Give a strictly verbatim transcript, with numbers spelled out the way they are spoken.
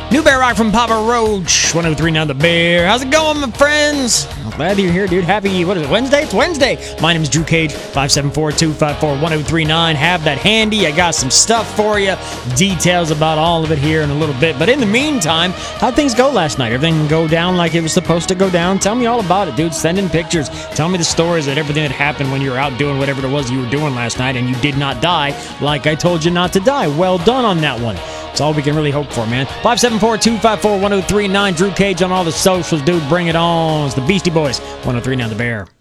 New Bear Rock from Papa Roach, one oh three now The Bear. How's it going, my friends? I'm glad you're here, dude. Happy, what is it, Wednesday? It's Wednesday. My name's Drew Cage, five seven four, two five four, one oh three nine. Have that handy. I got some stuff for you. Details about all of it here in a little bit. But in the meantime, how'd things go last night? Everything go down like it was supposed to go down? Tell me all about it, dude. Send in pictures. Tell me the stories of everything that happened when you were out doing whatever it was you were doing last night and you did not die like I told you not to die. Well done on that one. That's all we can really hope for, man. five seven four, two five four, one oh three nine. Drew Cage on all the socials, dude. Bring it on. It's the Beastie Boys. one oh three now The Bear.